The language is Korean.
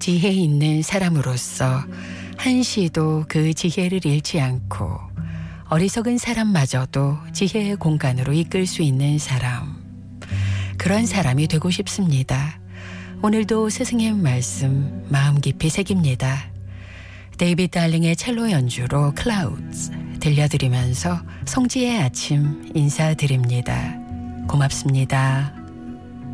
지혜 있는 사람으로서 한시도 그 지혜를 잃지 않고 어리석은 사람마저도 지혜의 공간으로 이끌 수 있는 사람. 그런 사람이 되고 싶습니다. 오늘도 스승의 말씀 마음 깊이 새깁니다. 데이비드 달링의 첼로 연주로 클라우드스 들려드리면서 성지의 아침 인사드립니다. 고맙습니다.